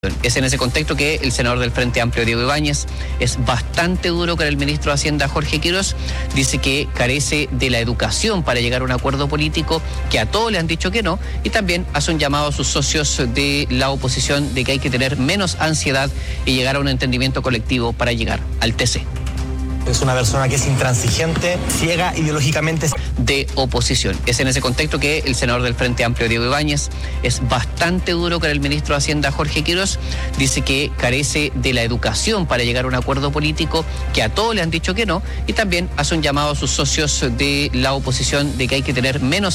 Es en ese contexto que el senador del Frente Amplio, Diego Ibáñez, es bastante duro con el ministro de Hacienda, Jorge Quiroz. Dice que carece de la educación para llegar a un acuerdo político, que a todos le han dicho que no, y también hace un llamado a sus socios de la oposición de que hay que tener menos ansiedad y llegar a un entendimiento colectivo para llegar al TC. Es una persona que es intransigente, ciega ideológicamente. De oposición. Es en ese contexto que el senador del Frente Amplio, Diego Ibáñez, es bastante duro con el ministro de Hacienda, Jorge Quiroz. Dice que carece de la educación para llegar a un acuerdo político, que a todos le han dicho que no, y también hace un llamado a sus socios de la oposición de que hay que tener menos